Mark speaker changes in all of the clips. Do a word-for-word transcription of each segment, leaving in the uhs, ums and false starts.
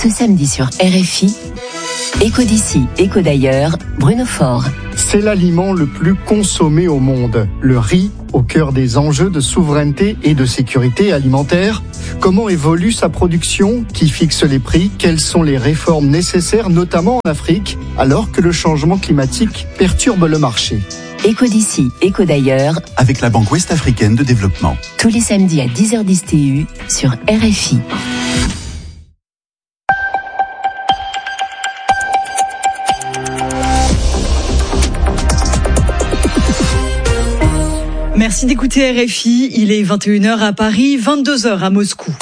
Speaker 1: Ce samedi sur R F I, Écho d'ici, écho d'ailleurs, Bruno Faure.
Speaker 2: C'est l'aliment le plus consommé au monde. Le riz, au cœur des enjeux de souveraineté et de sécurité alimentaire. Comment évolue sa production? Qui fixe les prix? Quelles sont les réformes nécessaires, notamment en Afrique, alors que le changement climatique perturbe le marché?
Speaker 1: Écho d'ici, écho d'ailleurs,
Speaker 3: avec la Banque Ouest-Africaine de Développement.
Speaker 1: Tous les samedis à dix heures dix T U sur R F I.
Speaker 4: Merci d'écouter R F I, il est vingt et une heures à Paris, vingt-deux heures à Moscou.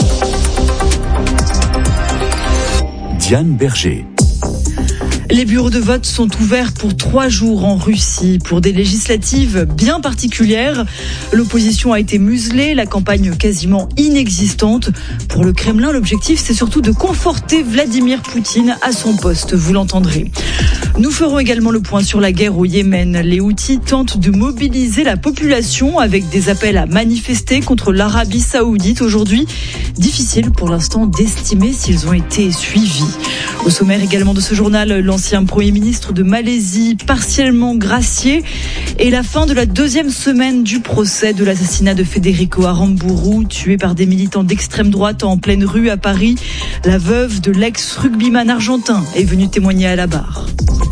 Speaker 3: Diane Berger.
Speaker 4: Les bureaux de vote sont ouverts pour trois jours en Russie pour des législatives bien particulières. L'opposition a été muselée, la campagne quasiment inexistante. Pour le Kremlin, l'objectif, c'est surtout de conforter Vladimir Poutine à son poste, vous l'entendrez. Nous ferons également le point sur la guerre au Yémen. Les Houthis tentent de mobiliser la population avec des appels à manifester contre l'Arabie Saoudite aujourd'hui. Difficile pour l'instant d'estimer s'ils ont été suivis. Au sommaire également de ce journal, l'ancien Premier ministre de Malaisie partiellement gracié et la fin de la deuxième semaine du procès de l'assassinat de Federico Aramburu, tué par des militants d'extrême droite en pleine rue à Paris. La veuve de l'ex-rugbyman argentin est venue témoigner à la barre.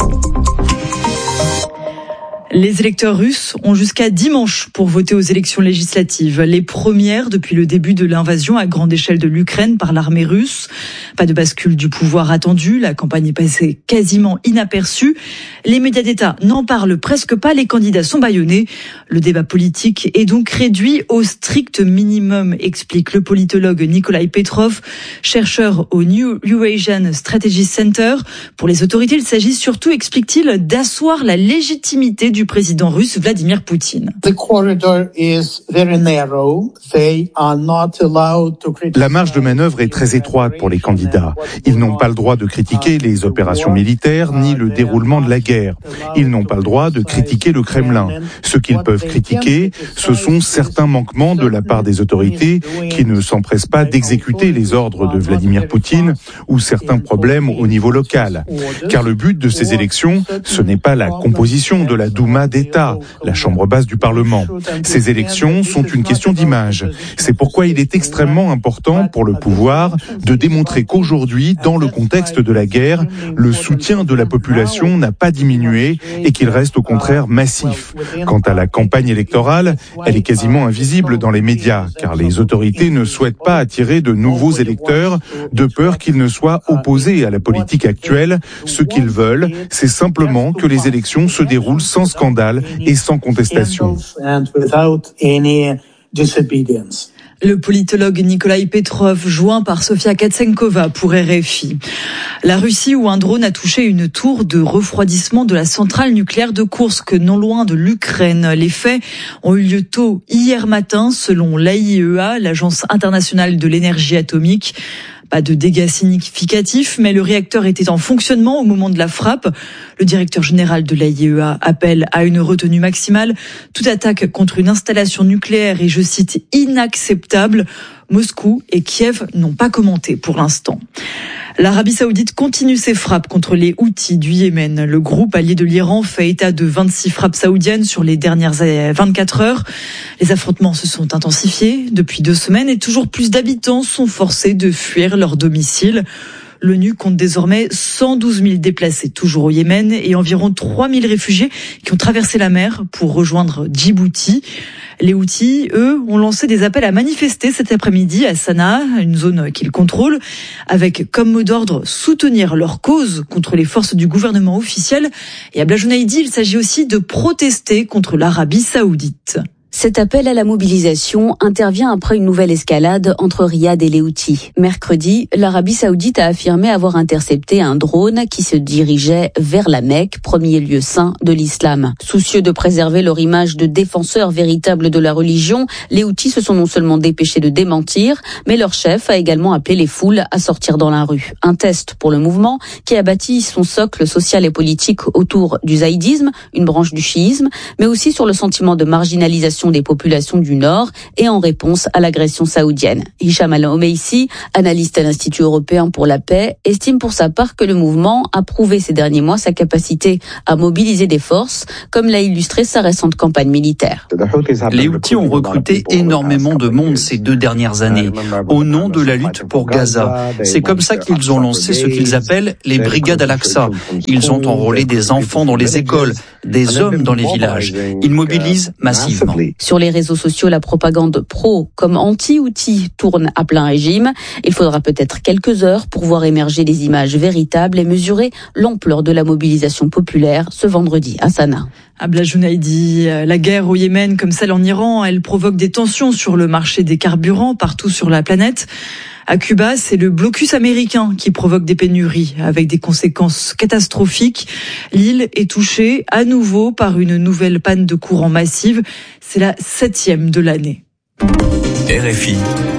Speaker 4: Les électeurs russes ont jusqu'à dimanche pour voter aux élections législatives. Les premières depuis le début de l'invasion à grande échelle de l'Ukraine par l'armée russe. Pas de bascule du pouvoir attendu. La campagne est passée quasiment inaperçue. Les médias d'État n'en parlent presque pas. Les candidats sont bâillonnés. Le débat politique est donc réduit au strict minimum, explique le politologue Nikolai Petrov, chercheur au New Eurasian Strategy Center. Pour les autorités, il s'agit surtout, explique-t-il, d'asseoir la légitimité du président russe Vladimir Poutine.
Speaker 5: La marge de manœuvre est très étroite pour les candidats. Ils n'ont pas le droit de critiquer les opérations militaires ni le déroulement de la guerre. Ils n'ont pas le droit de critiquer le Kremlin. Ce qu'ils peuvent critiquer, ce sont certains manquements de la part des autorités qui ne s'empressent pas d'exécuter les ordres de Vladimir Poutine ou certains problèmes au niveau local. Car le but de ces élections, ce n'est pas la composition de la Douma d'État, la chambre basse du Parlement. Ces élections sont une question d'image. C'est pourquoi il est extrêmement important pour le pouvoir de démontrer qu'aujourd'hui, dans le contexte de la guerre, le soutien de la population n'a pas diminué et qu'il reste au contraire massif. Quant à la campagne électorale, elle est quasiment invisible dans les médias, car les autorités ne souhaitent pas attirer de nouveaux électeurs de peur qu'ils ne soient opposés à la politique actuelle. Ce qu'ils veulent, c'est simplement que les élections se déroulent sans scandale et sans contestation.
Speaker 4: Le politologue Nikolai Petrov, joint par Sofia Katsenkova pour R F I. La Russie, où un drone a touché une tour de refroidissement de la centrale nucléaire de Koursk, non loin de l'Ukraine. Les faits ont eu lieu tôt hier matin, selon l'A I E A, l'Agence internationale de l'énergie atomique. Pas de dégâts significatifs, mais le réacteur était en fonctionnement au moment de la frappe. Le directeur général de l'A I E A appelle à une retenue maximale. Toute attaque contre une installation nucléaire est, je cite, inacceptable. Moscou et Kiev n'ont pas commenté pour l'instant. L'Arabie Saoudite continue ses frappes contre les Houthis du Yémen. Le groupe allié de l'Iran fait état de vingt-six frappes saoudiennes sur les dernières vingt-quatre heures. Les affrontements se sont intensifiés depuis deux semaines et toujours plus d'habitants sont forcés de fuir leur domicile. L'ONU compte désormais cent douze mille déplacés toujours au Yémen et environ trois mille réfugiés qui ont traversé la mer pour rejoindre Djibouti. Les Houthis, eux, ont lancé des appels à manifester cet après-midi à Sanaa, une zone qu'ils contrôlent, avec comme mot d'ordre soutenir leur cause contre les forces du gouvernement officiel. Et à Blajonaïdi, il s'agit aussi de protester contre l'Arabie Saoudite.
Speaker 6: Cet appel à la mobilisation intervient après une nouvelle escalade entre Riyad et les Houthis. Mercredi, l'Arabie Saoudite a affirmé avoir intercepté un drone qui se dirigeait vers la Mecque, premier lieu saint de l'islam. Soucieux de préserver leur image de défenseurs véritables de la religion, les Houthis se sont non seulement dépêchés de démentir, mais leur chef a également appelé les foules à sortir dans la rue. Un test pour le mouvement qui a bâti son socle social et politique autour du zaïdisme, une branche du chiisme, mais aussi sur le sentiment de marginalisation l'évacuation des populations du Nord et en réponse à l'agression saoudienne. Hicham Al-Omeissi, analyste à l'Institut européen pour la paix, estime pour sa part que le mouvement a prouvé ces derniers mois sa capacité à mobiliser des forces, comme l'a illustré sa récente campagne militaire.
Speaker 7: Les Houthis ont recruté énormément de monde ces deux dernières années, au nom de la lutte pour Gaza. C'est comme ça qu'ils ont lancé ce qu'ils appellent les brigades Al-Aqsa. Ils ont enrôlé des enfants dans les écoles, des hommes dans les villages. Ils mobilisent massivement.
Speaker 6: Sur les réseaux sociaux, la propagande pro comme anti-Houthis tourne à plein régime. Il faudra peut-être quelques heures pour voir émerger des images véritables et mesurer l'ampleur de la mobilisation populaire ce vendredi à Sanaa.
Speaker 4: Abla Jounaidi, la guerre au Yémen comme celle en Iran, elle provoque des tensions sur le marché des carburants partout sur la planète. À Cuba, c'est le blocus américain qui provoque des pénuries avec des conséquences catastrophiques. L'île est touchée à nouveau par une nouvelle panne de courant massive. C'est la septième de l'année.
Speaker 3: R F I,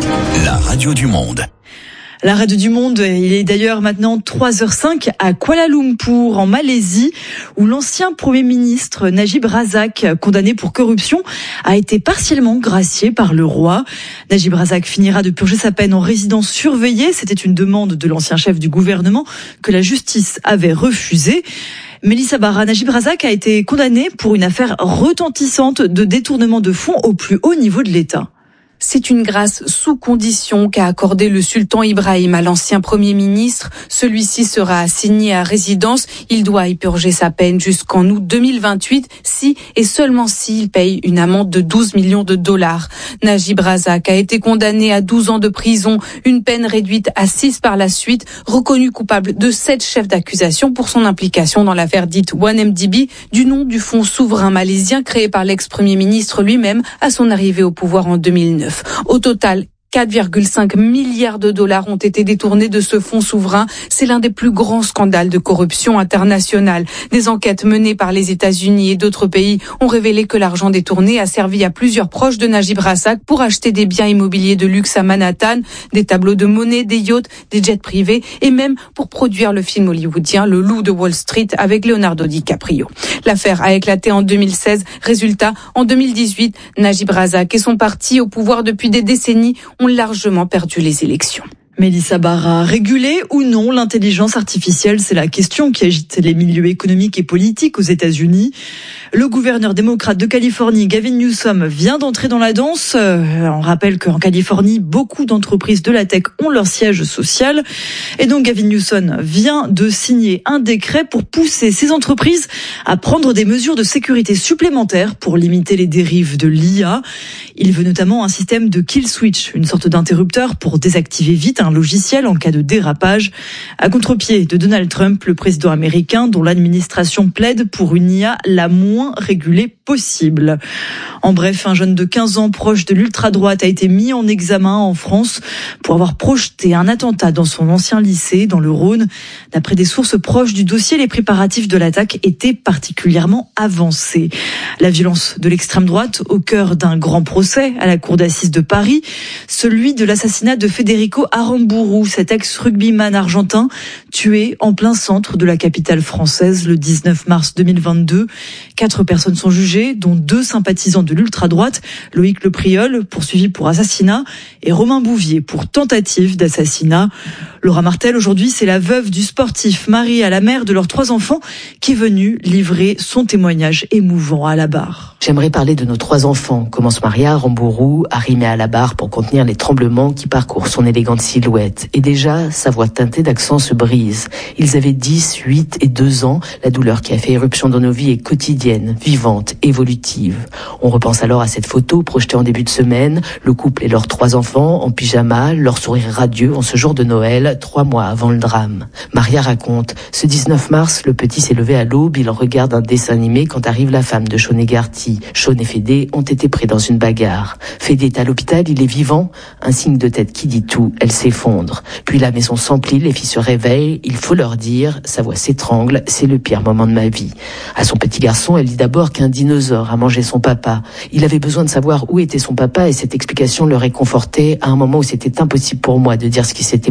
Speaker 3: la radio du monde.
Speaker 4: La radio du monde, il est d'ailleurs maintenant trois heures cinq à Kuala Lumpur, en Malaisie, où l'ancien Premier ministre Najib Razak, condamné pour corruption, a été partiellement gracié par le roi. Najib Razak finira de purger sa peine en résidence surveillée. C'était une demande de l'ancien chef du gouvernement que la justice avait refusée. Mélissa Barra, Najib Razak a été condamné pour une affaire retentissante de détournement de fonds au plus haut niveau de l'État.
Speaker 8: C'est une grâce sous condition qu'a accordé le sultan Ibrahim à l'ancien Premier ministre. Celui-ci sera assigné à résidence. Il doit y purger sa peine jusqu'en août deux mille vingt-huit si et seulement s'il paye une amende de douze millions de dollars. Najib Razak a été condamné à douze ans de prison, une peine réduite à six par la suite, reconnu coupable de sept chefs d'accusation pour son implication dans l'affaire dite one M D B, du nom du fonds souverain malaisien créé par l'ex-premier ministre lui-même à son arrivée au pouvoir en deux mille neuf. Au total, quatre virgule cinq milliards de dollars ont été détournés de ce fonds souverain. C'est l'un des plus grands scandales de corruption internationale. Des enquêtes menées par les États-Unis et d'autres pays ont révélé que l'argent détourné a servi à plusieurs proches de Najib Razak pour acheter des biens immobiliers de luxe à Manhattan, des tableaux de monnaie, des yachts, des jets privés et même pour produire le film hollywoodien Le Loup de Wall Street avec Leonardo DiCaprio. L'affaire a éclaté en deux mille seize. Résultat, en deux mille dix-huit, Najib Razak et son parti au pouvoir depuis des décennies ont largement perdu les élections.
Speaker 4: Mélissa Barra, réguler ou non l'intelligence artificielle, c'est la question qui agite les milieux économiques et politiques aux États-Unis. Le gouverneur démocrate de Californie, Gavin Newsom, vient d'entrer dans la danse. On rappelle qu'en Californie, beaucoup d'entreprises de la tech ont leur siège social. Et donc Gavin Newsom vient de signer un décret pour pousser ces entreprises à prendre des mesures de sécurité supplémentaires pour limiter les dérives de l'I A. Il veut notamment un système de kill switch, une sorte d'interrupteur pour désactiver vite un logiciel en cas de dérapage. À contre-pied de Donald Trump, le président américain, dont l'administration plaide pour une I A la moins régulée possible. En bref, un jeune de quinze ans proche de l'ultra-droite a été mis en examen en France pour avoir projeté un attentat dans son ancien lycée dans le Rhône. D'après des sources proches du dossier, les préparatifs de l'attaque étaient particulièrement avancés. La violence de l'extrême droite au cœur d'un grand procès à la cour d'assises de Paris, celui de l'assassinat de Federico Aramburu, cet ex-rugbyman argentin tué en plein centre de la capitale française le dix-neuf mars deux mille vingt-deux. Quatre personnes sont jugées, dont deux sympathisants de l'ultra-droite, Loïc Lepriol, poursuivi pour assassinat, et Romain Bouvier pour tentative d'assassinat. Laura Martel, aujourd'hui, c'est la veuve du sportif, Marie, à la mère de leurs trois enfants, qui est venue livrer son témoignage émouvant à la barre.
Speaker 9: J'aimerais parler de nos trois enfants, commence Maria Aramburu, arrimée à la barre pour contenir les tremblements qui parcourent son élégante silhouette. Et déjà, sa voix teintée d'accent se brise. Ils avaient dix, huit et deux ans. La douleur qui a fait éruption dans nos vies est quotidienne, vivante, évolutive. On repense alors à cette photo projetée en début de semaine, le couple et leurs trois enfants en pyjama, leur sourire radieux en ce jour de Noël, trois mois avant le drame. Maria raconte, ce dix-neuf mars, le petit s'est levé à l'aube, il regarde un dessin animé quand arrive la femme de Sean Egarty. Sean et Fédé ont été pris dans une bagarre. Fédé est à l'hôpital, il est vivant. Un signe de tête qui dit tout, elle s'effondre. Puis la maison s'emplit, les filles se réveillent, il faut leur dire, sa voix s'étrangle, c'est le pire moment de ma vie. À son petit garçon, elle dit d'abord qu'un dinosaure a mangé son papa. Il avait besoin de savoir où était son papa et cette explication le réconfortait à un moment où c'était impossible pour moi de dire ce qui s'était passé.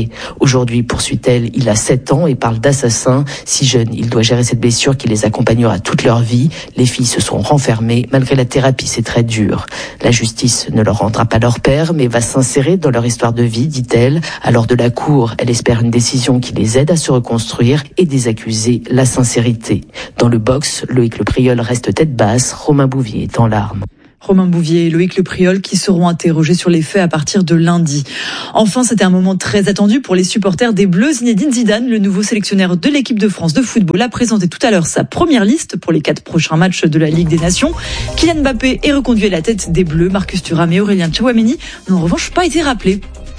Speaker 9: parler. Aujourd'hui, poursuit-elle, il a sept ans et parle d'assassin. Si jeune, il doit gérer cette blessure qui les accompagnera toute leur vie. Les filles se sont renfermées. Malgré la thérapie, c'est très dur. La justice ne leur rendra pas leur père, mais va s'insérer dans leur histoire de vie, dit-elle. Alors de la cour, elle espère une décision qui les aide à se reconstruire et des accusés, la sincérité. Dans le box, Loïc Le Priol reste tête basse, Romain Bouvier est en larmes.
Speaker 4: Romain Bouvier et Loïc Le Priol qui seront interrogés sur les faits à partir de lundi. Enfin, c'était un moment très attendu pour les supporters des Bleus. Zinedine Zidane, le nouveau sélectionneur de l'équipe de France de football, a présenté tout à l'heure sa première liste pour les quatre prochains matchs de la Ligue des Nations. Kylian Mbappé est reconduit à la tête des Bleus. Marcus Thuram et Aurélien Tchouameni n'ont en revanche pas été rappelés.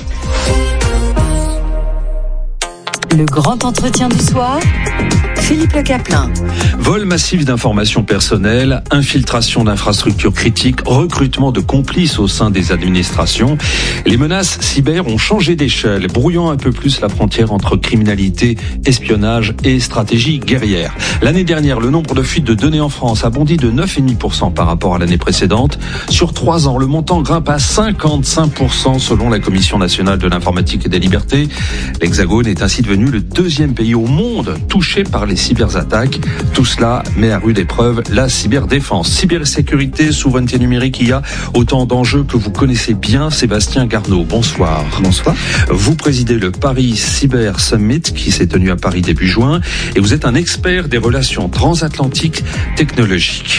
Speaker 1: Le grand entretien du soir, Philippe Le Caplin.
Speaker 10: Vol massif d'informations personnelles, infiltration d'infrastructures critiques, recrutement de complices au sein des administrations. Les menaces cyber ont changé d'échelle, brouillant un peu plus la frontière entre criminalité, espionnage et stratégie guerrière. L'année dernière, le nombre de fuites de données en France a bondi de neuf virgule cinq pour cent par rapport à l'année précédente. Sur trois ans, le montant grimpe à cinquante-cinq pour cent selon la Commission nationale de l'informatique et des libertés. L'Hexagone est ainsi devenu le deuxième pays au monde touché par les cyberattaques. Tout cela met à rude épreuve la cyberdéfense. Cybersécurité, souveraineté numérique, il y a autant d'enjeux que vous connaissez bien. Sébastien Garneau, bonsoir.
Speaker 11: Bonsoir.
Speaker 10: Vous présidez le Paris Cyber Summit qui s'est tenu à Paris début juin et vous êtes un expert des relations transatlantiques technologiques.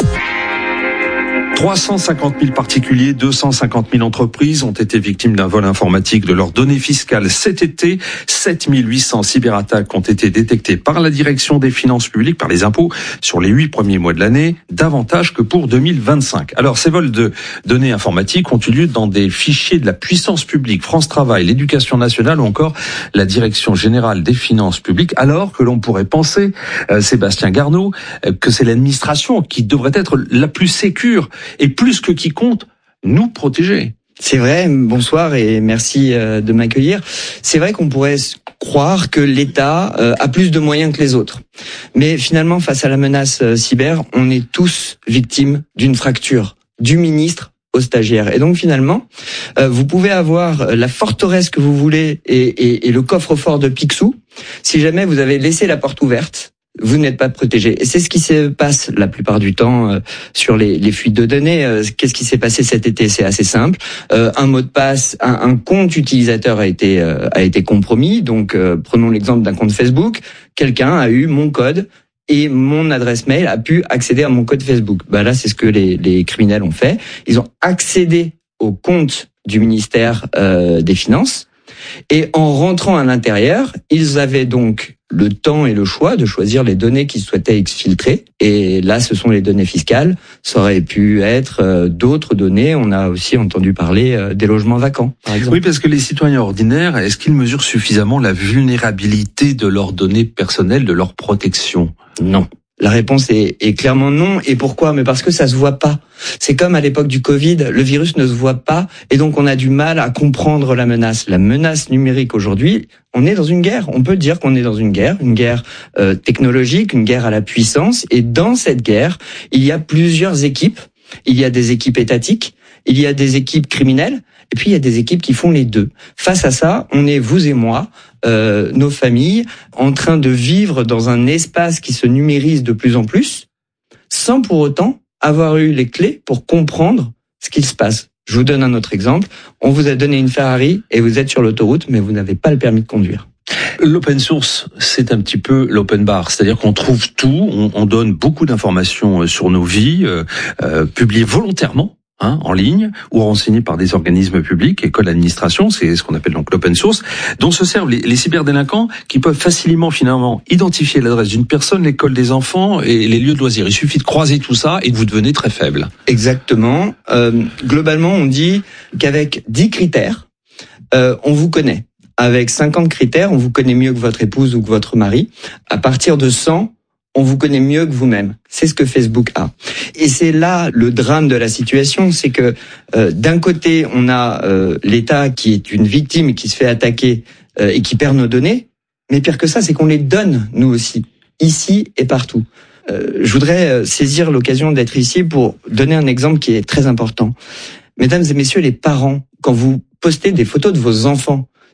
Speaker 10: trois cent cinquante mille particuliers, deux cent cinquante mille entreprises ont été victimes d'un vol informatique de leurs données fiscales cet été. sept mille huit cents cyberattaques ont été détectées par la direction des finances publiques, par les impôts, sur les huit premiers mois de l'année, davantage que pour deux mille vingt-cinq. Alors, ces vols de données informatiques ont eu lieu dans des fichiers de la puissance publique, France Travail, l'Éducation nationale ou encore la Direction générale des finances publiques, alors que l'on pourrait penser, euh, Sébastien Garneau, euh, que c'est l'administration qui devrait être la plus sécure et plus que qui compte nous protéger.
Speaker 11: C'est vrai, bonsoir et merci de m'accueillir. C'est vrai qu'on pourrait croire que l'État a plus de moyens que les autres. Mais finalement, face à la menace cyber, on est tous victimes d'une fracture, du ministre aux stagiaires. Et donc finalement, vous pouvez avoir la forteresse que vous voulez et, et, et le coffre-fort de Picsou. Si jamais vous avez laissé la porte ouverte, vous n'êtes pas protégé. Et c'est ce qui se passe la plupart du temps euh, sur les, les fuites de données. Euh, qu'est-ce qui s'est passé cet été? C'est assez simple. Euh, un mot de passe, un, un compte utilisateur a été euh, a été compromis. Donc, euh, prenons l'exemple d'un compte Facebook. Quelqu'un a eu mon code et mon adresse mail a pu accéder à mon code Facebook. Bah là, c'est ce que les, les criminels ont fait. Ils ont accédé au compte du ministère euh, des Finances. Et en rentrant à l'intérieur, ils avaient donc le temps et le choix de choisir les données qu'ils souhaitaient exfiltrer. Et là, ce sont les données fiscales. Ça aurait pu être euh, d'autres données. On a aussi entendu parler euh, des logements vacants, par exemple.
Speaker 10: Oui, parce que les citoyens ordinaires, est-ce qu'ils mesurent suffisamment la vulnérabilité de leurs données personnelles, de leur protection?
Speaker 11: Non. La réponse est, est clairement non. Et pourquoi? Mais parce que ça se voit pas. C'est comme à l'époque du Covid, le virus ne se voit pas et donc on a du mal à comprendre la menace. La menace numérique aujourd'hui, on est dans une guerre. On peut dire qu'on est dans une guerre, une guerre euh, technologique, une guerre à la puissance. Et dans cette guerre, il y a plusieurs équipes. Il y a des équipes étatiques, il y a des équipes criminelles, et puis il y a des équipes qui font les deux. Face à ça, on est vous et moi, euh, nos familles, en train de vivre dans un espace qui se numérise de plus en plus, sans pour autant avoir eu les clés pour comprendre ce qu'il se passe. Je vous donne un autre exemple. On vous a donné une Ferrari et vous êtes sur l'autoroute, mais vous n'avez pas le permis de conduire.
Speaker 10: L'open source, c'est un petit peu l'open bar, c'est-à-dire qu'on trouve tout, on, on donne beaucoup d'informations sur nos vies, euh, euh, publiées volontairement, hein, en ligne, ou renseignées par des organismes publics, écoles, administrations, c'est ce qu'on appelle donc l'open source, dont se servent les, les cyberdélinquants qui peuvent facilement finalement identifier l'adresse d'une personne, l'école des enfants et les lieux de loisirs. Il suffit de croiser tout ça et vous devenez très faible.
Speaker 11: Exactement. Euh, globalement, on dit qu'avec dix critères, euh, on vous connaît. Avec cinquante critères, on vous connaît mieux que votre épouse ou que votre mari. À partir de cent, on vous connaît mieux que vous-même. C'est ce que Facebook a. Et c'est là le drame de la situation, c'est que euh, d'un côté, on a euh, l'État qui est une victime et qui se fait attaquer euh, et qui perd nos données. Mais pire que ça, c'est qu'on les donne, nous aussi, ici et partout. Euh, je voudrais saisir l'occasion d'être ici pour donner un exemple qui est très important. Mesdames et messieurs les parents, quand vous postez des photos de vos enfants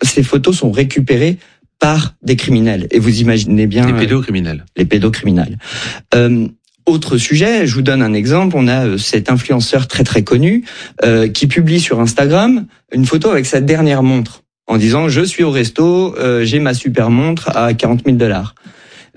Speaker 11: ces photos sont récupérées par des criminels. Et vous imaginez bien...
Speaker 10: Les pédocriminels.
Speaker 11: Les pédocriminels. Euh, autre sujet, je vous donne un exemple. On a cet influenceur très très connu euh, qui publie sur Instagram une photo avec sa dernière montre en disant « Je suis au resto, euh, j'ai ma super montre à quarante mille dollars. Euh, »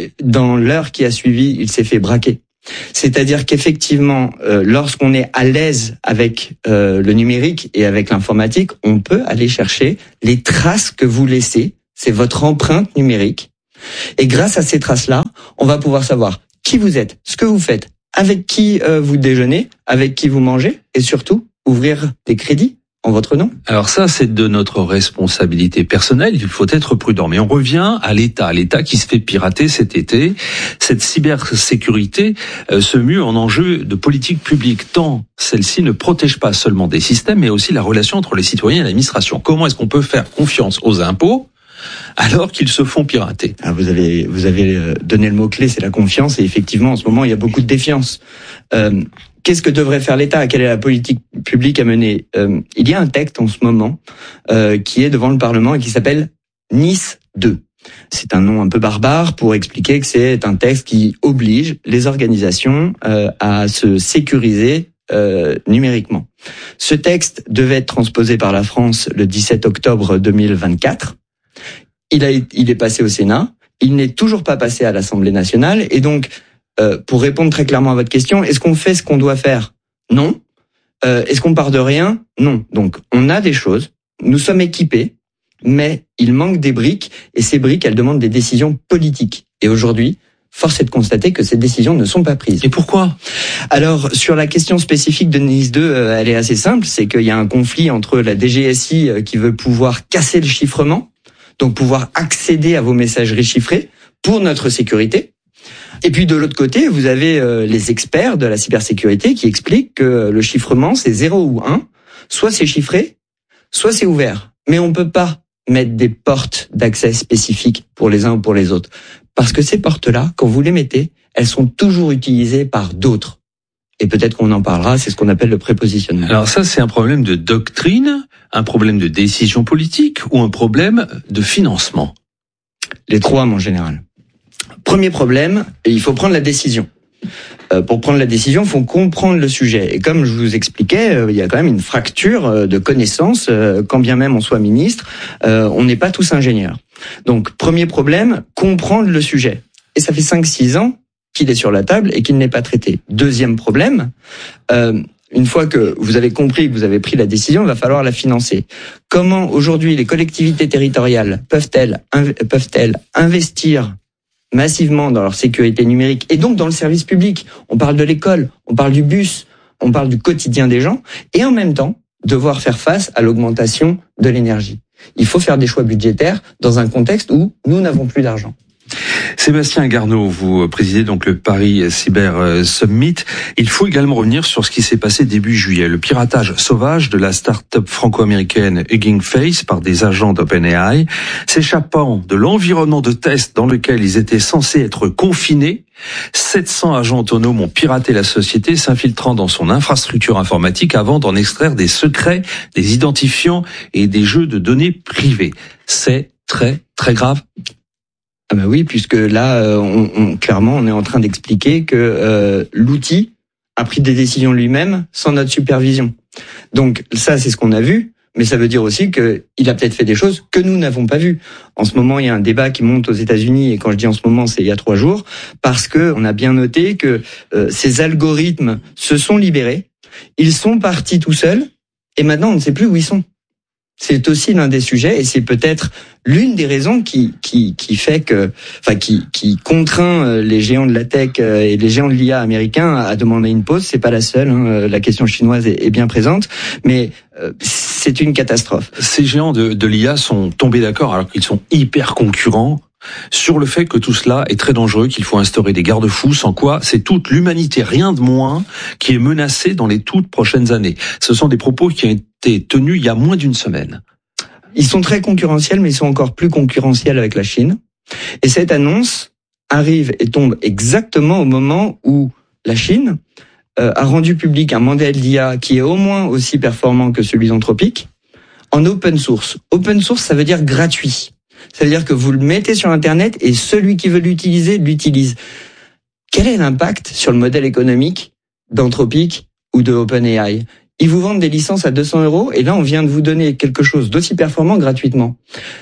Speaker 11: Dans l'heure qui a suivi, il s'est fait braquer. C'est-à-dire qu'effectivement, euh, lorsqu'on est à l'aise avec euh, le numérique et avec l'informatique, on peut aller chercher les traces que vous laissez. C'est votre empreinte numérique. Et grâce à ces traces-là, on va pouvoir savoir qui vous êtes, ce que vous faites, avec qui euh, vous déjeunez, avec qui vous mangez, et surtout, ouvrir des crédits en votre nom.
Speaker 10: Alors ça, c'est de notre responsabilité personnelle. Il faut être prudent. Mais on revient à l'État, l'État qui se fait pirater cet été. Cette cybersécurité euh, se mue en enjeu de politique publique, tant celle-ci ne protège pas seulement des systèmes, mais aussi la relation entre les citoyens et l'administration. Comment est-ce qu'on peut faire confiance aux impôts alors qu'ils se font pirater?
Speaker 11: Ah, vous avez vous avez donné le mot-clé, c'est la confiance. Et effectivement, en ce moment, il y a beaucoup de défiance. Euh, Qu'est-ce que devrait faire l'État? Quelle est la politique publique à mener? euh, Il y a un texte en ce moment euh, qui est devant le Parlement et qui s'appelle NIS deux. C'est un nom un peu barbare pour expliquer que c'est un texte qui oblige les organisations euh, à se sécuriser euh, numériquement. Ce texte devait être transposé par la France le dix-sept octobre deux mille vingt-quatre. Il a, il est passé au Sénat. Il n'est toujours pas passé à l'Assemblée nationale. Et donc, euh, pour répondre très clairement à votre question, est-ce qu'on fait ce qu'on doit faire? Non. Euh, est-ce qu'on part de rien? Non. Donc, on a des choses. Nous sommes équipés, mais il manque des briques. Et ces briques, elles demandent des décisions politiques. Et aujourd'hui, force est de constater que ces décisions ne sont pas prises.
Speaker 10: Et pourquoi?
Speaker 11: Alors, sur la question spécifique de NIS deux, euh, elle est assez simple. C'est qu'il y a un conflit entre la D G S I euh, qui veut pouvoir casser le chiffrement, donc pouvoir accéder à vos messageries chiffrées pour notre sécurité. Et puis de l'autre côté, vous avez euh, les experts de la cybersécurité qui expliquent que le chiffrement, c'est zéro ou un. Soit c'est chiffré, soit c'est ouvert. Mais on peut pas mettre des portes d'accès spécifiques pour les uns ou pour les autres. Parce que ces portes-là, quand vous les mettez, elles sont toujours utilisées par d'autres. Et peut-être qu'on en parlera, c'est ce qu'on appelle le prépositionnement.
Speaker 10: Alors ça, c'est un problème de doctrine, un problème de décision politique ou un problème de financement?
Speaker 11: Les trois, en général. Premier problème, il faut prendre la décision. Euh, pour prendre la décision, il faut comprendre le sujet. Et comme je vous expliquais, euh, il y a quand même une fracture euh, de connaissances. Euh, quand bien même on soit ministre, euh, on n'est pas tous ingénieurs. Donc, premier problème, comprendre le sujet. Et ça fait cinq six ans qu'il est sur la table et qu'il n'est pas traité. Deuxième problème, euh, une fois que vous avez compris, que vous avez pris la décision, il va falloir la financer. Comment aujourd'hui les collectivités territoriales peuvent-elles peuvent-elles investir massivement dans leur sécurité numérique et donc dans le service public? On parle de l'école, on parle du bus, on parle du quotidien des gens et en même temps devoir faire face à l'augmentation de l'énergie. Il faut faire des choix budgétaires dans un contexte où nous n'avons plus d'argent.
Speaker 10: Sébastien Garneau, vous présidez donc le Paris Cyber Summit. Il faut également revenir sur ce qui s'est passé début juillet. Le piratage sauvage de la start-up franco-américaine Hugging Face par des agents d'OpenAI, s'échappant de l'environnement de test dans lequel ils étaient censés être confinés. sept cents agents autonomes ont piraté la société, s'infiltrant dans son infrastructure informatique avant d'en extraire des secrets, des identifiants et des jeux de données privés. C'est très, très grave.
Speaker 11: Ah bah oui, puisque là, euh, on, on, clairement, on est en train d'expliquer que euh, l'outil a pris des décisions lui-même sans notre supervision. Donc ça, c'est ce qu'on a vu, mais ça veut dire aussi que il a peut-être fait des choses que nous n'avons pas vues. En ce moment, il y a un débat qui monte aux États-Unis, et quand je dis en ce moment, c'est il y a trois jours, parce que on a bien noté que euh, ces algorithmes se sont libérés, ils sont partis tout seuls, et maintenant on ne sait plus où ils sont. C'est aussi l'un des sujets et c'est peut-être l'une des raisons qui qui qui fait que enfin qui qui contraint les géants de la tech et les géants de l'I A américains à demander une pause. C'est pas la seule, hein. La question chinoise est, est bien présente, mais euh, c'est une catastrophe.
Speaker 10: Ces géants de, de l'I A sont tombés d'accord alors qu'ils sont hyper concurrents sur le fait que tout cela est très dangereux, qu'il faut instaurer des garde-fous, sans quoi c'est toute l'humanité, rien de moins, qui est menacée dans les toutes prochaines années. Ce sont des propos qui ont été tenus il y a moins d'une semaine.
Speaker 11: Ils sont très concurrentiels, mais ils sont encore plus concurrentiels avec la Chine. Et cette annonce arrive et tombe exactement au moment où la Chine euh, a rendu public un modèle d'I A qui est au moins aussi performant que celui d'Anthropic, en open source. Open source, ça veut dire gratuit. Ça veut dire que vous le mettez sur Internet et celui qui veut l'utiliser, l'utilise. Quel est l'impact sur le modèle économique d'Anthropic ou de OpenAI? Ils vous vendent des licences à deux cents euros et là, on vient de vous donner quelque chose d'aussi performant gratuitement.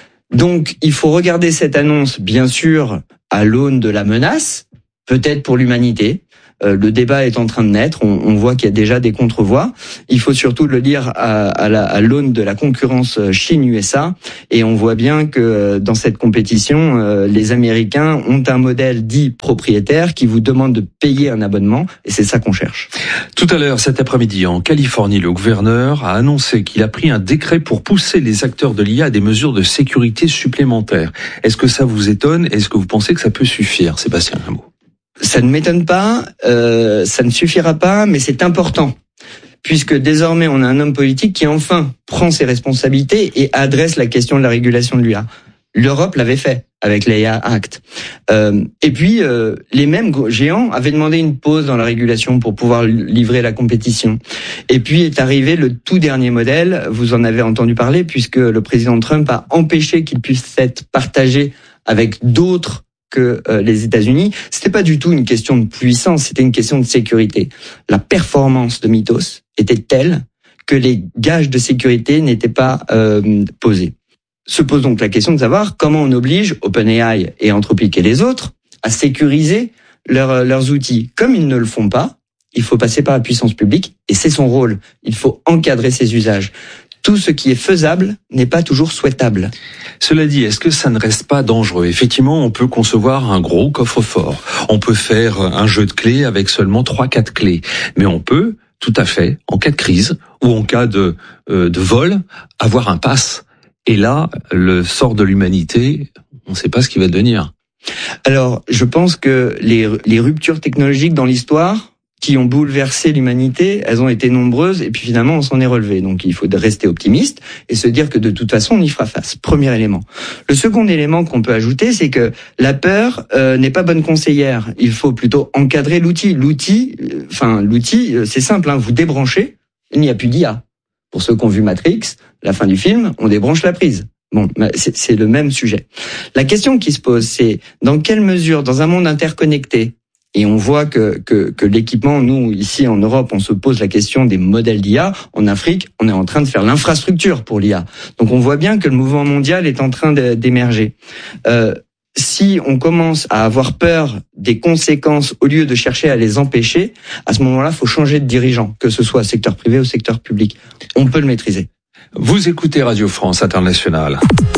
Speaker 11: Donc, il faut regarder cette annonce, bien sûr, à l'aune de la menace, peut-être pour l'humanité. Euh, le débat est en train de naître, on, on voit qu'il y a déjà des contre-voix. Il faut surtout le lire à, à, la, à l'aune de la concurrence Chine-U S A. Et on voit bien que dans cette compétition, euh, les Américains ont un modèle dit propriétaire qui vous demande de payer un abonnement. Et c'est ça qu'on cherche.
Speaker 10: Tout à l'heure, cet après-midi, en Californie, le gouverneur a annoncé qu'il a pris un décret pour pousser les acteurs de l'I A à des mesures de sécurité supplémentaires. Est-ce que ça vous étonne? Est-ce que vous pensez que ça peut suffire, Sébastien Rameau?
Speaker 11: Ça ne m'étonne pas, euh, ça ne suffira pas, mais c'est important. Puisque désormais, on a un homme politique qui enfin prend ses responsabilités et adresse la question de la régulation de l'I A. L'Europe l'avait fait avec l'A I Act. Euh, et puis, euh, les mêmes géants avaient demandé une pause dans la régulation pour pouvoir livrer la compétition. Et puis est arrivé le tout dernier modèle, vous en avez entendu parler, puisque le président Trump a empêché qu'il puisse être partagé avec d'autres que euh, les États-Unis. C'était pas du tout une question de puissance, c'était une question de sécurité. La performance de Mythos était telle que les gages de sécurité n'étaient pas euh, posés. Se pose donc la question de savoir comment on oblige OpenAI et Anthropic et les autres à sécuriser leurs, leurs outils. Comme ils ne le font pas, il faut passer par la puissance publique et c'est son rôle. Il faut encadrer ses usages. Tout ce qui est faisable n'est pas toujours souhaitable.
Speaker 10: Cela dit, est-ce que ça ne reste pas dangereux? Effectivement, on peut concevoir un gros coffre-fort. On peut faire un jeu de clés avec seulement trois, quatre clés. Mais on peut, tout à fait, en cas de crise ou en cas de, euh, de vol, avoir un pass. Et là, le sort de l'humanité, on ne sait pas ce qui va devenir.
Speaker 11: Alors, je pense que les, les ruptures technologiques dans l'histoire qui ont bouleversé l'humanité, elles ont été nombreuses et puis finalement on s'en est relevé. Donc il faut rester optimiste et se dire que de toute façon on y fera face. Premier élément. Le second élément qu'on peut ajouter, c'est que la peur euh, n'est pas bonne conseillère. Il faut plutôt encadrer l'outil. L'outil, euh, enfin l'outil, euh, c'est simple. Hein, vous débranchez, il n'y a plus d'I A. Pour ceux qui ont vu Matrix, la fin du film, on débranche la prise. Bon, c'est, c'est le même sujet. La question qui se pose, c'est dans quelle mesure, dans un monde interconnecté, et on voit que, que, que l'équipement, nous, ici en Europe, on se pose la question des modèles d'I A. En Afrique, on est en train de faire l'infrastructure pour l'I A. Donc on voit bien que le mouvement mondial est en train de, d'émerger. Euh, si on commence à avoir peur des conséquences au lieu de chercher à les empêcher, à ce moment-là, il faut changer de dirigeant, que ce soit secteur privé ou secteur public. On peut le maîtriser.
Speaker 10: Vous écoutez Radio France Internationale.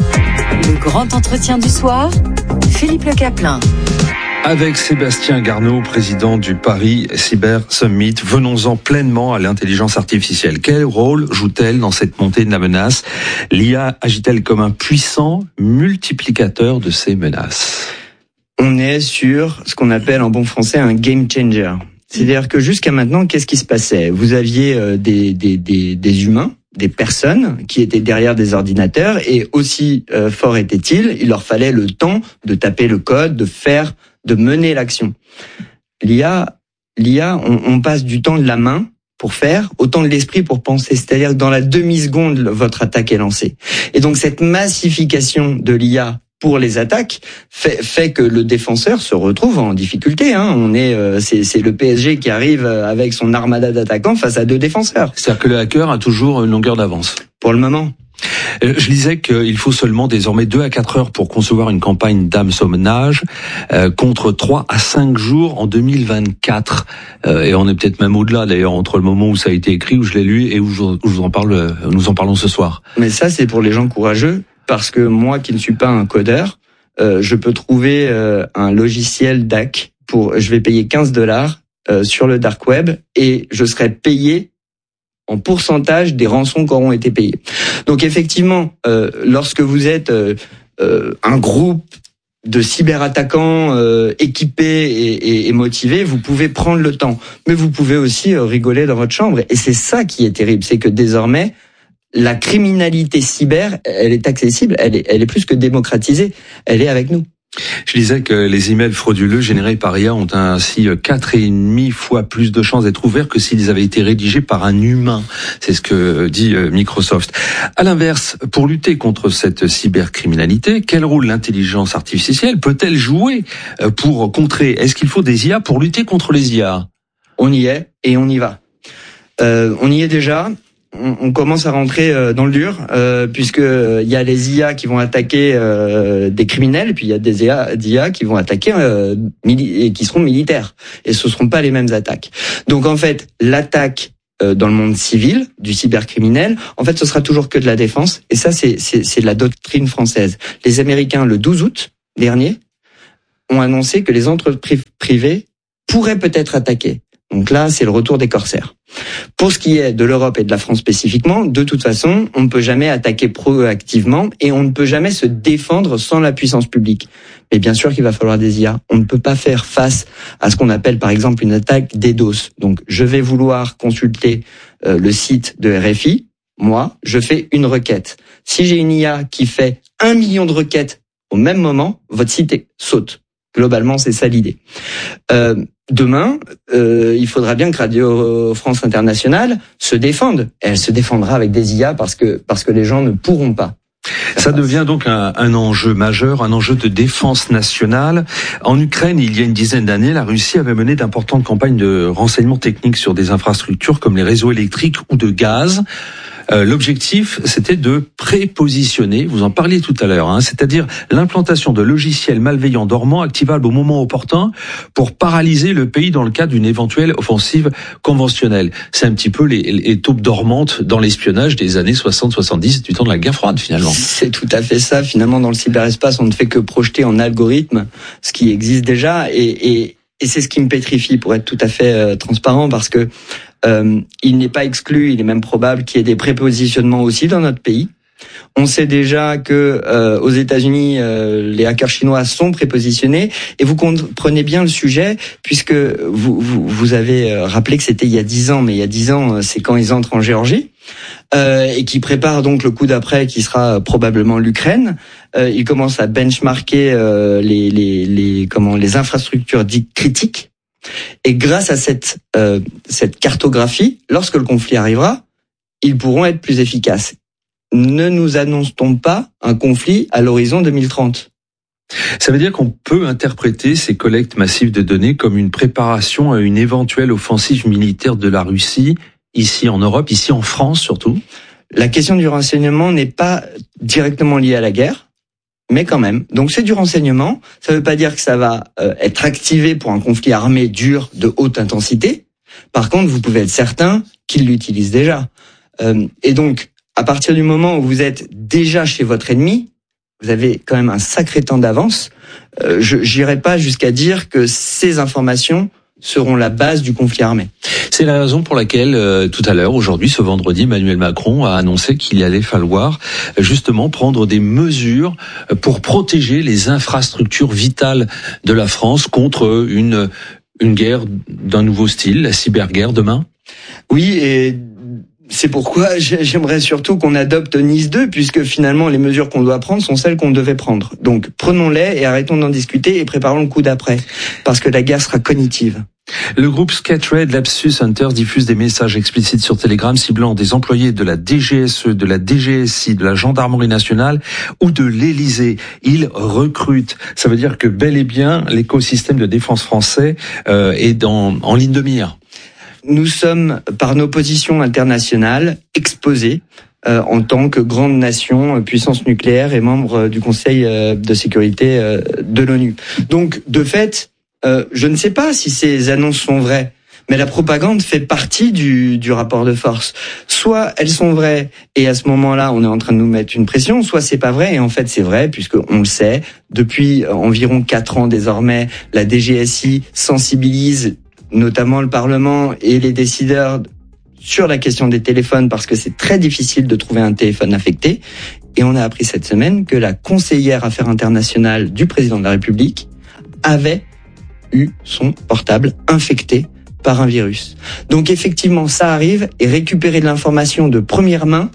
Speaker 1: Le grand entretien du soir, Philippe Le Caplin.
Speaker 10: Avec Sébastien Garneau, président du Paris Cyber Summit, venons-en pleinement à l'intelligence artificielle. Quel rôle joue-t-elle dans cette montée de la menace? L'I A agit-elle comme un puissant multiplicateur de ces menaces?
Speaker 11: On est sur ce qu'on appelle en bon français un game changer. C'est-à-dire que jusqu'à maintenant, qu'est-ce qui se passait? Vous aviez des, des, des, des humains, des personnes qui étaient derrière des ordinateurs et aussi euh, fort était-il, il leur fallait le temps de taper le code, de faire, de mener l'action. L'I A, l'I A, on, on passe du temps de la main pour faire, au temps de l'esprit pour penser. C'est-à-dire que dans la demi-seconde, votre attaque est lancée. Et donc cette massification de l'I A pour les attaques fait, fait que le défenseur se retrouve en difficulté. Hein. On est, euh, c'est, c'est le P S G qui arrive avec son armada d'attaquants face à deux défenseurs.
Speaker 10: C'est-à-dire que le hacker a toujours une longueur d'avance.
Speaker 11: Pour le moment.
Speaker 10: Je lisais qu'il faut seulement désormais deux à quatre heures pour concevoir une campagne d'hameçonnage euh, contre trois à cinq jours en deux mille vingt-quatre. Euh, et on est peut-être même au-delà d'ailleurs entre le moment où ça a été écrit, où je l'ai lu et où je, où je vous en parle, nous en parlons ce soir.
Speaker 11: Mais ça, c'est pour les gens courageux. Parce que moi, qui ne suis pas un codeur, euh, je peux trouver euh, un logiciel D A C pour, je vais payer quinze dollars euh, sur le dark web et je serai payé en pourcentage des rançons qui auront été payées. Donc effectivement, euh, lorsque vous êtes euh, euh, un groupe de cyberattaquants euh, équipés et, et, et motivés, vous pouvez prendre le temps. Mais vous pouvez aussi euh, rigoler dans votre chambre. Et c'est ça qui est terrible, c'est que désormais, la criminalité cyber, elle est accessible, elle est, elle est plus que démocratisée, elle est avec nous.
Speaker 10: Je disais que les emails frauduleux générés par I A ont ainsi quatre et demi fois plus de chances d'être ouverts que s'ils avaient été rédigés par un humain. C'est ce que dit Microsoft. À l'inverse, pour lutter contre cette cybercriminalité, quel rôle l'intelligence artificielle peut-elle jouer pour contrer? Est-ce qu'il faut des I A pour lutter contre les I A?
Speaker 11: On y est et on y va. Euh, on y est déjà. On commence à rentrer dans le dur, euh, puisque il y a les I A qui vont attaquer euh, des criminels, et puis il y a des I A, d'I A qui vont attaquer euh, mili- et qui seront militaires. Et ce seront pas les mêmes attaques. Donc en fait, l'attaque euh, dans le monde civil du cybercriminel, en fait, ce sera toujours que de la défense. Et ça, c'est c'est, c'est de la doctrine française. Les Américains, le douze août dernier, ont annoncé que les entreprises privées pourraient peut-être attaquer. Donc là, c'est le retour des corsaires. Pour ce qui est de l'Europe et de la France spécifiquement, de toute façon, on ne peut jamais attaquer proactivement et on ne peut jamais se défendre sans la puissance publique. Mais bien sûr qu'il va falloir des I A. On ne peut pas faire face à ce qu'on appelle par exemple une attaque DDoS. Donc je vais vouloir consulter euh, le site de R F I. Moi, je fais une requête. Si j'ai une I A qui fait un million de requêtes au même moment, votre site est, saute. Globalement, c'est ça l'idée. Euh, demain, euh, il faudra bien que Radio France Internationale se défende. Elle se défendra avec des I A parce que parce que les gens ne pourront pas.
Speaker 10: Ça devient donc un, un enjeu majeur, un enjeu de défense nationale. En Ukraine, il y a une dizaine d'années, la Russie avait mené d'importantes campagnes de renseignement technique sur des infrastructures comme les réseaux électriques ou de gaz. Euh, l'objectif, c'était de prépositionner, vous en parliez tout à l'heure, hein, c'est-à-dire l'implantation de logiciels malveillants dormants activables au moment opportun pour paralyser le pays dans le cas d'une éventuelle offensive conventionnelle. C'est un petit peu les, les taupes dormantes dans l'espionnage des années soixante soixante-dix, du temps de la guerre froide finalement.
Speaker 11: C'est tout à fait ça. Finalement, dans le cyberespace, on ne fait que projeter en algorithme ce qui existe déjà et, et, et c'est ce qui me pétrifie pour être tout à fait euh, transparent parce que Euh, il n'est pas exclu, il est même probable qu'il y ait des prépositionnements aussi dans notre pays. On sait déjà que euh, aux États-Unis, euh, les hackers chinois sont prépositionnés. Et vous comprenez bien le sujet, puisque vous, vous, vous avez rappelé que c'était il y a dix ans, mais il y a dix ans, c'est quand ils entrent en Géorgie. Euh, et qui préparent donc le coup d'après qui sera probablement l'Ukraine. Euh, ils commencent à benchmarker euh, les, les, les, comment, les infrastructures dites critiques. Et grâce à cette euh, cette cartographie, lorsque le conflit arrivera, ils pourront être plus efficaces. Ne nous annonce-t-on pas un conflit à l'horizon deux mille trente ?
Speaker 10: Ça veut dire qu'on peut interpréter ces collectes massives de données comme une préparation à une éventuelle offensive militaire de la Russie, ici en Europe, ici en France surtout ?
Speaker 11: La question du renseignement n'est pas directement liée à la guerre. Mais quand même. Donc c'est du renseignement. Ça ne veut pas dire que ça va euh, être activé pour un conflit armé dur de haute intensité. Par contre, vous pouvez être certain qu'ils l'utilisent déjà. Euh, et donc, à partir du moment où vous êtes déjà chez votre ennemi, vous avez quand même un sacré temps d'avance. Euh, je n'irai pas jusqu'à dire que ces informations seront la base du conflit armé.
Speaker 10: C'est la raison pour laquelle, euh, tout à l'heure, aujourd'hui, ce vendredi, Emmanuel Macron a annoncé qu'il allait falloir justement prendre des mesures pour protéger les infrastructures vitales de la France contre une, une guerre d'un nouveau style, la cyberguerre demain.
Speaker 11: Oui, et c'est pourquoi j'aimerais surtout qu'on adopte Nice deux, puisque finalement les mesures qu'on doit prendre sont celles qu'on devait prendre. Donc prenons-les et arrêtons d'en discuter et préparons le coup d'après, parce que la guerre sera cognitive.
Speaker 10: Le groupe Scatred Lapsus Hunters diffuse des messages explicites sur Telegram ciblant des employés de la D G S E, de la D G S I, de la Gendarmerie nationale ou de l'Élysée. Ils recrutent. Ça veut dire que bel et bien l'écosystème de défense français euh, est dans, en ligne de mire.
Speaker 11: Nous sommes, par nos positions internationales, exposés euh, en tant que grande nation, puissance nucléaire et membre du Conseil euh, de sécurité euh, de l'ONU. Donc, de fait, euh, je ne sais pas si ces annonces sont vraies, mais la propagande fait partie du, du rapport de force. Soit elles sont vraies et à ce moment-là, on est en train de nous mettre une pression, soit c'est pas vrai et en fait c'est vrai puisque on le sait. Depuis environ quatre ans désormais, la D G S I sensibilise notamment le Parlement et les décideurs sur la question des téléphones parce que c'est très difficile de trouver un téléphone affecté. Et on a appris cette semaine que la conseillère affaires internationales du président de la République avait eu son portable infecté par un virus. Donc effectivement, ça arrive et récupérer de l'information de première main,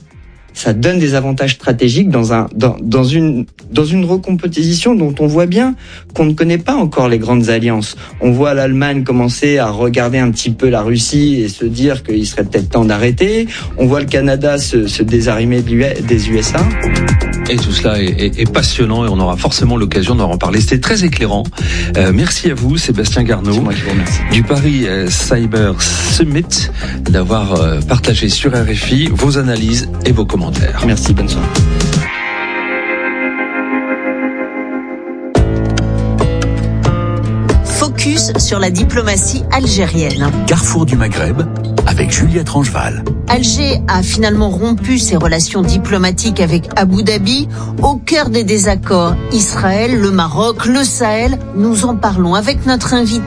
Speaker 11: ça donne des avantages stratégiques dans un dans dans une dans une recomposition dont on voit bien qu'on ne connaît pas encore les grandes alliances. On voit l'Allemagne commencer à regarder un petit peu la Russie et se dire qu'il serait peut-être temps d'arrêter. On voit le Canada se, se désarrimer des U S A.
Speaker 10: Et tout cela est, est, est passionnant et on aura forcément l'occasion d'en reparler. C'était très éclairant. Euh, merci à vous, Sébastien Garneau,
Speaker 11: C'est moi qui vous remercie.
Speaker 10: du Paris Cyber Summit, d'avoir euh, partagé sur R F I vos analyses et vos commentaires.
Speaker 11: Merci, bonne soirée.
Speaker 12: Focus sur la diplomatie algérienne.
Speaker 3: Carrefour du Maghreb avec Juliette Rangeval.
Speaker 12: Alger a finalement rompu ses relations diplomatiques avec Abu Dhabi. Au cœur des désaccords, Israël, le Maroc, le Sahel. Nous en parlons avec notre invité.